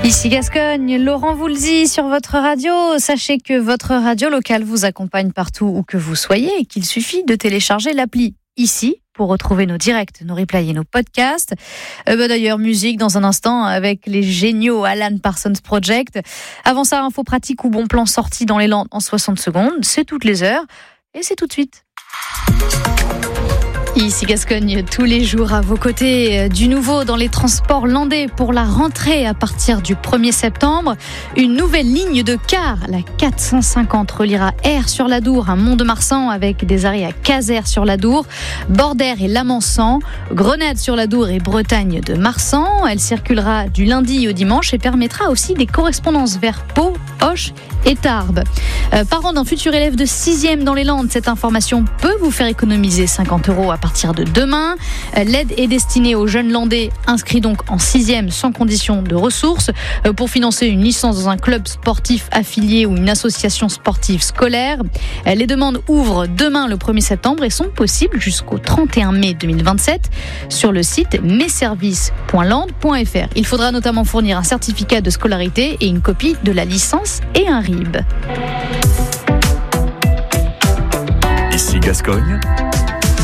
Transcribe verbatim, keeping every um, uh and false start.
Ici Gascogne, Laurent Voulzy sur votre radio. Sachez que votre radio locale vous accompagne partout où que vous soyez et qu'il suffit de télécharger l'appli Ici pour retrouver nos directs, nos replays et nos podcasts. Euh, bah d'ailleurs, musique dans un instant avec les géniaux Alan Parsons Project. Avant ça, info pratique ou bon plan sorti dans les Landes en soixante secondes. C'est toutes les heures et c'est tout de suite. Ici Gascogne, tous les jours à vos côtés. Du nouveau dans les transports landais pour la rentrée à partir du premier septembre. Une nouvelle ligne de car, la quatre cent cinquante, reliera Aire sur l'Adour à Mont-de-Marsan avec des arrêts à Caser sur l'Adour, Bordère et Lamansan, Grenade sur l'Adour et Bretagne de Marsan. Elle circulera du lundi au dimanche et permettra aussi des correspondances vers Pau, Auch et Tarbes. Euh, parents d'un futur élève de sixième dans les Landes, cette information peut vous faire économiser cinquante euros à partir de demain. Euh, l'aide est destinée aux jeunes Landais inscrits donc en sixième sans condition de ressources euh, pour financer une licence dans un club sportif affilié ou une association sportive scolaire. Euh, les demandes ouvrent demain le premier septembre et sont possibles jusqu'au trente et un mai deux mille vingt-sept sur le site messervices point landes point f r. Il faudra notamment fournir un certificat de scolarité et une copie de la licence et un R I B. Ici Gascogne,